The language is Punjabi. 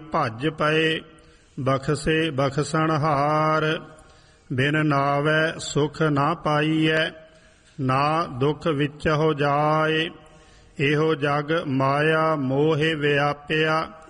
ਭਜ ਪਏ, ਬਖਸੇ ਬਖਸ਼ਣਹਾਰ। ਬਿਨ ਨਾਵੈ ਸੁਖ ਨਾ ਪਾਈਐ, ਨਾ ਦੁਖ ਵਿੱਚ ਹੋ ਜਾਏ। ਇਹੋ ਜਗ ਮਾਇਆ ਮੋਹਿ ਵਿਆਪਿਆ,